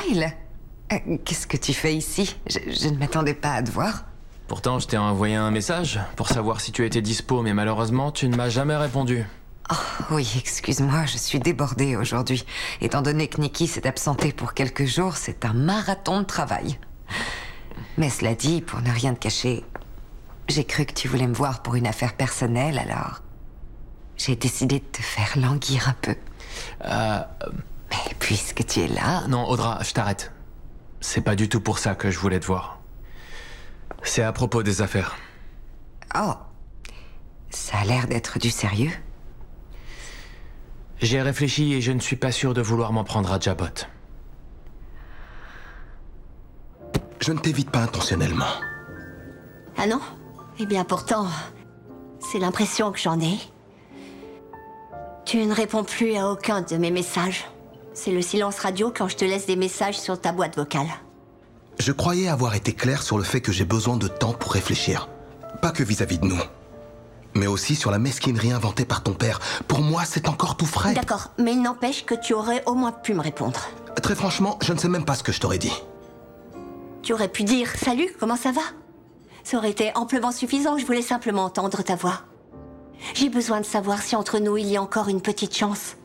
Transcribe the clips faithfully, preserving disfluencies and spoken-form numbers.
Kyle, euh, qu'est-ce que tu fais ici? je, je ne m'attendais pas à te voir. Pourtant, je t'ai envoyé un message pour savoir si tu étais dispo, mais malheureusement, tu ne m'as jamais répondu. Oh, oui, excuse-moi, je suis débordée aujourd'hui. Étant donné que Nikki s'est absentée pour quelques jours, c'est un marathon de travail. Mais cela dit, pour ne rien te cacher, j'ai cru que tu voulais me voir pour une affaire personnelle, alors j'ai décidé de te faire languir un peu. Euh... Mais puisque tu es là... Non, Audra, je t'arrête. C'est pas du tout pour ça que je voulais te voir. C'est à propos des affaires. Oh, ça a l'air d'être du sérieux. J'ai réfléchi et je ne suis pas sûr de vouloir m'en prendre à Jabot. Je ne t'évite pas intentionnellement. Ah non? Eh bien pourtant, c'est l'impression que j'en ai. Tu ne réponds plus à aucun de mes messages. C'est le silence radio quand je te laisse des messages sur ta boîte vocale. Je croyais avoir été clair sur le fait que j'ai besoin de temps pour réfléchir. Pas que vis-à-vis de nous, mais aussi sur la mesquinerie inventée par ton père. Pour moi, c'est encore tout frais. D'accord, mais il n'empêche que tu aurais au moins pu me répondre. Très franchement, je ne sais même pas ce que je t'aurais dit. Tu aurais pu dire « Salut, comment ça va ?» Ça aurait été amplement suffisant, je voulais simplement entendre ta voix. J'ai besoin de savoir si entre nous il y a encore une petite chance.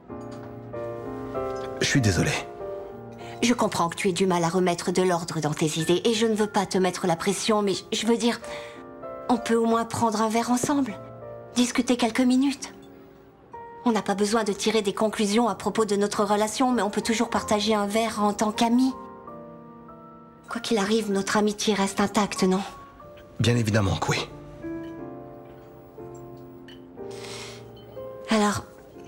Je suis désolé. Je comprends que tu aies du mal à remettre de l'ordre dans tes idées et je ne veux pas te mettre la pression, mais je veux dire, on peut au moins prendre un verre ensemble, discuter quelques minutes. On n'a pas besoin de tirer des conclusions à propos de notre relation, mais on peut toujours partager un verre en tant qu'amis. Quoi qu'il arrive, notre amitié reste intacte, non? Bien évidemment que oui. Alors,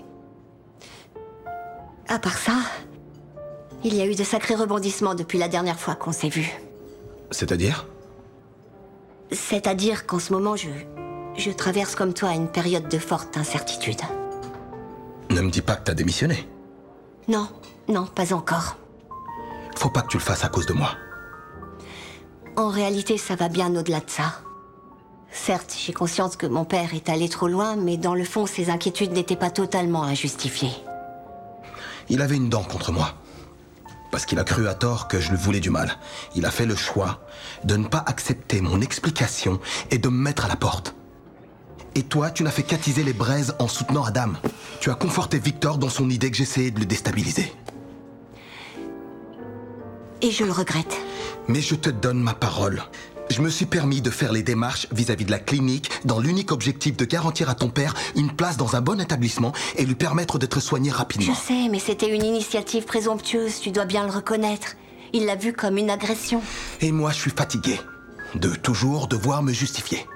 à part ça, il y a eu de sacrés rebondissements depuis la dernière fois qu'on s'est vus. C'est-à-dire? C'est-à-dire qu'en ce moment, je... je traverse comme toi une période de forte incertitude. Ne me dis pas que t'as démissionné. Non, non, pas encore. Faut pas que tu le fasses à cause de moi. En réalité, ça va bien au-delà de ça. Certes, j'ai conscience que mon père est allé trop loin, mais dans le fond, ses inquiétudes n'étaient pas totalement injustifiées. Il avait une dent contre moi. Parce qu'il a cru à tort que je lui voulais du mal. Il a fait le choix de ne pas accepter mon explication et de me mettre à la porte. Et toi, tu n'as fait qu'attiser les braises en soutenant Adam. Tu as conforté Victor dans son idée que j'essayais de le déstabiliser. Et je le regrette. Mais je te donne ma parole. Je me suis permis de faire les démarches vis-à-vis de la clinique dans l'unique objectif de garantir à ton père une place dans un bon établissement et lui permettre d'être soigné rapidement. Je sais, mais c'était une initiative présomptueuse, tu dois bien le reconnaître. Il l'a vu comme une agression. Et moi, je suis fatigué de toujours devoir me justifier.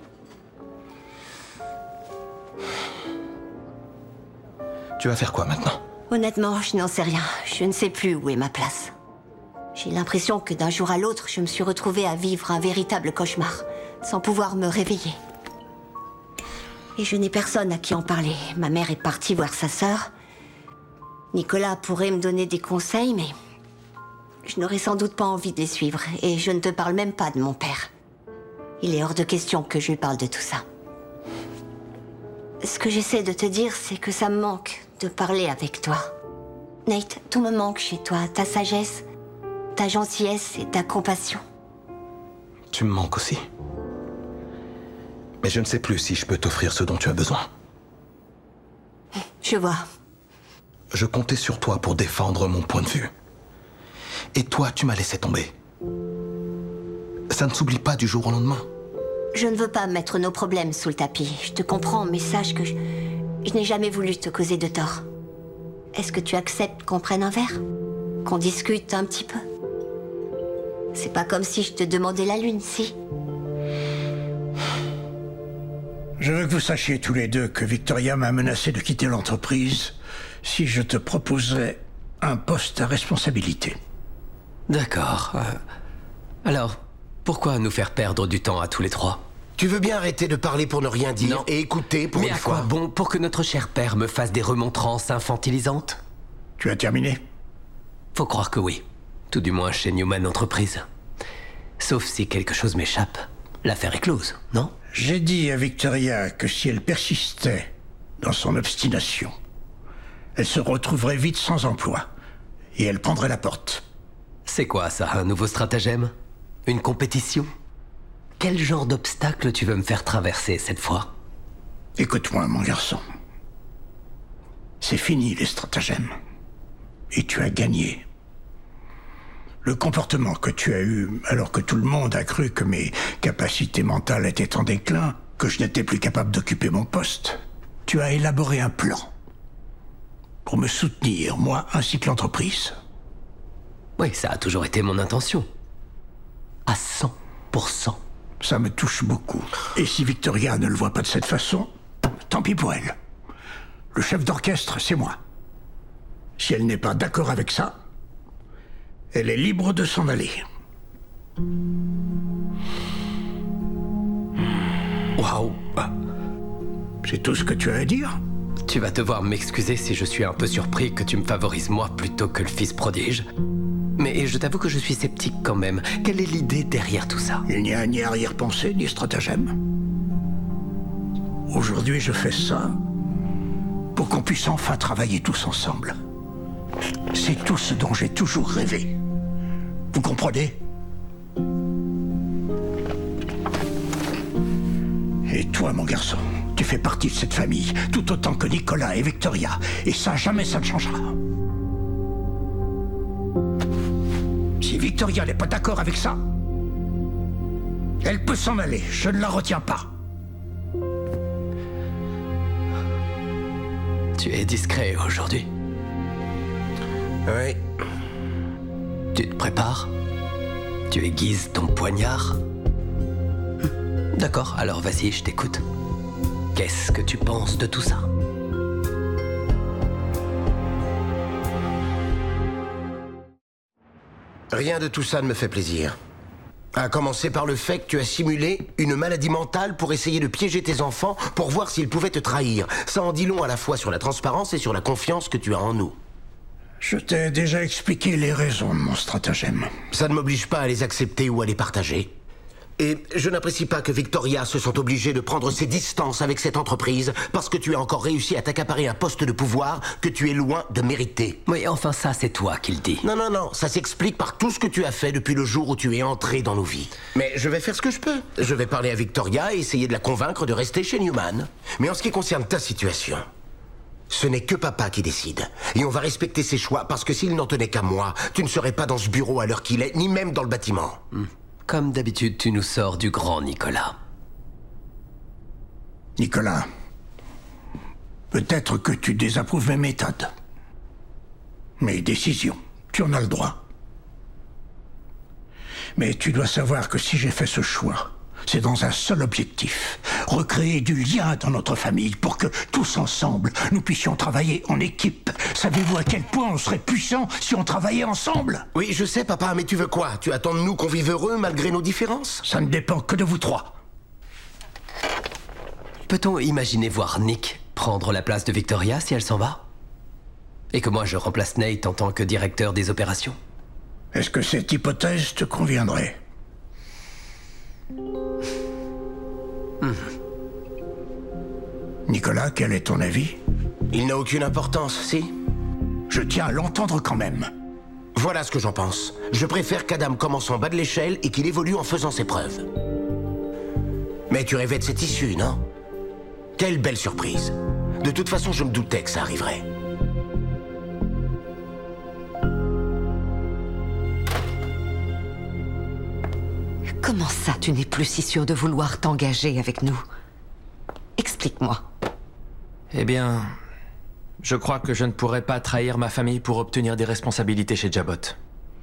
Tu vas faire quoi maintenant? Honnêtement, je n'en sais rien. Je ne sais plus où est ma place. J'ai l'impression que d'un jour à l'autre, je me suis retrouvée à vivre un véritable cauchemar, sans pouvoir me réveiller. Et je n'ai personne à qui en parler. Ma mère est partie voir sa sœur. Nicolas pourrait me donner des conseils, mais je n'aurais sans doute pas envie de les suivre. Et je ne te parle même pas de mon père. Il est hors de question que je lui parle de tout ça. Ce que j'essaie de te dire, c'est que ça me manque de parler avec toi. Nate, tout me manque chez toi. Ta sagesse, ta gentillesse et ta compassion. Tu me manques aussi. Mais je ne sais plus si je peux t'offrir ce dont tu as besoin. Je vois. Je comptais sur toi pour défendre mon point de vue. Et toi, tu m'as laissé tomber. Ça ne s'oublie pas du jour au lendemain. Je ne veux pas mettre nos problèmes sous le tapis. Je te comprends, mais sache que je, je n'ai jamais voulu te causer de tort. Est-ce que tu acceptes qu'on prenne un verre? Qu'on discute un petit peu? C'est pas comme si je te demandais la lune, si? Je veux que vous sachiez tous les deux que Victoria m'a menacé de quitter l'entreprise si je te proposais un poste à responsabilité. D'accord. Euh, alors, pourquoi nous faire perdre du temps à tous les trois? Tu veux bien arrêter de parler pour ne rien dire Non. et écouter pour Mais une à fois? quoi bon pour que notre cher père me fasse des remontrances infantilisantes? Tu as terminé? Faut croire que oui. Tout du moins chez Newman Entreprise. Sauf si quelque chose m'échappe. L'affaire est close, non? J'ai dit à Victoria que si elle persistait dans son obstination, elle se retrouverait vite sans emploi et elle prendrait la porte. C'est quoi ça, un nouveau stratagème? Une compétition? Quel genre d'obstacle tu veux me faire traverser cette fois? Écoute-moi, mon garçon. C'est fini les stratagèmes. Et tu as gagné. Le comportement que tu as eu alors que tout le monde a cru que mes capacités mentales étaient en déclin, que je n'étais plus capable d'occuper mon poste, tu as élaboré un plan pour me soutenir, moi ainsi que l'entreprise. Oui, ça a toujours été mon intention. À cent pour cent. Ça me touche beaucoup. Et si Victoria ne le voit pas de cette façon, tant pis pour elle. Le chef d'orchestre, c'est moi. Si elle n'est pas d'accord avec ça, elle est libre de s'en aller. Waouh! C'est tout ce que tu as à dire? Tu vas devoir m'excuser si je suis un peu surpris que tu me favorises moi plutôt que le fils prodige. Mais je t'avoue que je suis sceptique quand même. Quelle est l'idée derrière tout ça? Il n'y a ni arrière-pensée, ni stratagème. Aujourd'hui, je fais ça pour qu'on puisse enfin travailler tous ensemble. C'est tout ce dont j'ai toujours rêvé. Vous comprenez? Et toi, mon garçon, tu fais partie de cette famille, tout autant que Nicolas et Victoria. Et ça, jamais ça ne changera. Si Victoria n'est pas d'accord avec ça, elle peut s'en aller, je ne la retiens pas. Tu es discret aujourd'hui. Oui. Tu te prépares? Tu aiguises ton poignard? D'accord, alors vas-y, je t'écoute. Qu'est-ce que tu penses de tout ça? Rien de tout ça ne me fait plaisir. À commencer par le fait que tu as simulé une maladie mentale pour essayer de piéger tes enfants pour voir s'ils pouvaient te trahir. Ça en dit long à la fois sur la transparence et sur la confiance que tu as en nous. Je t'ai déjà expliqué les raisons de mon stratagème. Ça ne m'oblige pas à les accepter ou à les partager. Et je n'apprécie pas que Victoria se sente obligée de prendre ses distances avec cette entreprise parce que tu as encore réussi à t'accaparer un poste de pouvoir que tu es loin de mériter. Oui, enfin ça, c'est toi qui le dis. Non, non, non, ça s'explique par tout ce que tu as fait depuis le jour où tu es entré dans nos vies. Mais je vais faire ce que je peux. Je vais parler à Victoria et essayer de la convaincre de rester chez Newman. Mais en ce qui concerne ta situation, ce n'est que papa qui décide. Et on va respecter ses choix parce que s'il n'en tenait qu'à moi, tu ne serais pas dans ce bureau à l'heure qu'il est, ni même dans le bâtiment. Hmm. Comme d'habitude, tu nous sors du grand Nicolas. Nicolas, peut-être que tu désapprouves mes méthodes. Mes décisions, tu en as le droit. Mais tu dois savoir que si j'ai fait ce choix, c'est dans un seul objectif. Recréer du lien dans notre famille pour que, tous ensemble, nous puissions travailler en équipe. Savez-vous à quel point on serait puissants si on travaillait ensemble? Oui, je sais, papa, mais tu veux quoi? Tu attends de nous qu'on vive heureux malgré nos différences? Ça ne dépend que de vous trois. Peut-on imaginer voir Nick prendre la place de Victoria si elle s'en va? Et que moi je remplace Nate en tant que directeur des opérations? Est-ce que cette hypothèse te conviendrait? Mmh. Nicolas, quel est ton avis? Il n'a aucune importance, si? Je tiens à l'entendre quand même. Voilà ce que j'en pense. Je préfère qu'Adam commence en bas de l'échelle et qu'il évolue en faisant ses preuves. Mais tu rêvais de cette issue, non? Quelle belle surprise. De toute façon, je me doutais que ça arriverait. Comment ça, tu n'es plus si sûr de vouloir t'engager avec nous? Explique-moi. Eh bien, je crois que je ne pourrais pas trahir ma famille pour obtenir des responsabilités chez Jabot.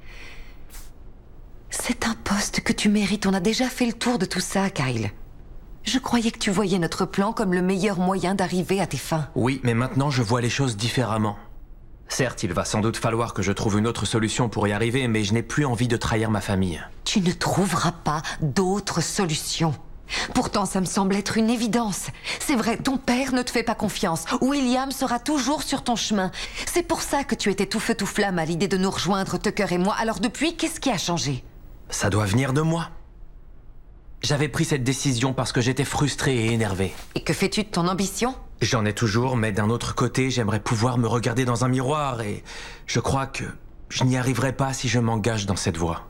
C'est un poste que tu mérites. On a déjà fait le tour de tout ça, Kyle. Je croyais que tu voyais notre plan comme le meilleur moyen d'arriver à tes fins. Oui, mais maintenant je vois les choses différemment. Certes, il va sans doute falloir que je trouve une autre solution pour y arriver, mais je n'ai plus envie de trahir ma famille. Tu ne trouveras pas d'autre solution. Pourtant, ça me semble être une évidence. C'est vrai, ton père ne te fait pas confiance. William sera toujours sur ton chemin. C'est pour ça que tu étais tout feu tout flamme à l'idée de nous rejoindre, Tucker et moi. Alors depuis, qu'est-ce qui a changé? Ça doit venir de moi. J'avais pris cette décision parce que j'étais frustré et énervé. Et que fais-tu de ton ambition? J'en ai toujours, mais d'un autre côté, j'aimerais pouvoir me regarder dans un miroir et je crois que Je n'y arriverai pas si je m'engage dans cette voie.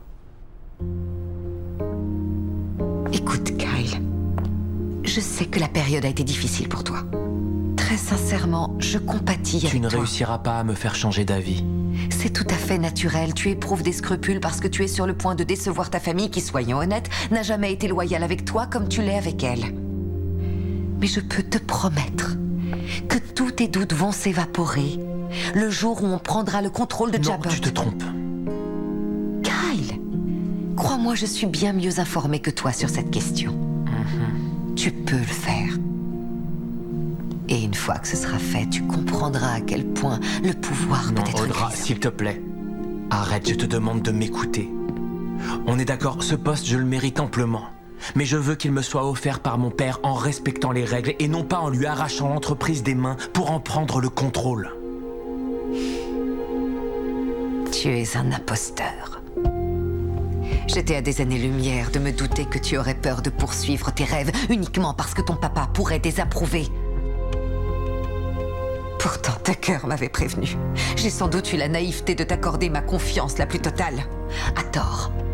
Écoute, Kyle, je sais que la période a été difficile pour toi. Très sincèrement, je compatis avec toi. Tu ne réussiras pas à me faire changer d'avis. C'est tout à fait naturel. Tu éprouves des scrupules parce que tu es sur le point de décevoir ta famille qui, soyons honnêtes, n'a jamais été loyale avec toi comme tu l'es avec elle. Mais je peux te promettre que tous tes doutes vont s'évaporer le jour où on prendra le contrôle de Non, Jabot. tu te trompes. Kyle, crois-moi, je suis bien mieux informée que toi sur cette question. Mm-hmm. Tu peux le faire. Et une fois que ce sera fait, tu comprendras à quel point le pouvoir Non, peut être Audra, grisant. s'il te plaît. Arrête, je te demande de m'écouter. On est d'accord, ce poste, je le mérite amplement. Mais je veux qu'il me soit offert par mon père en respectant les règles et non pas en lui arrachant l'entreprise des mains pour en prendre le contrôle. Tu es un imposteur. J'étais à des années-lumière de me douter que tu aurais peur de poursuivre tes rêves uniquement parce que ton papa pourrait désapprouver. Pourtant, ta cœur m'avait prévenu. J'ai sans doute eu la naïveté de t'accorder ma confiance la plus totale. À tort.